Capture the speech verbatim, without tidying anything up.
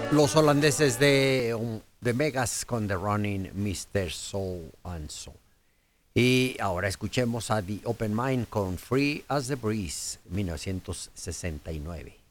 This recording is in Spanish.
Los holandeses de, um, de Megas con The Running mister Soul and Soul. Y ahora escuchemos a The Open Mind con Free as the Breeze, mil novecientos sesenta y nueve.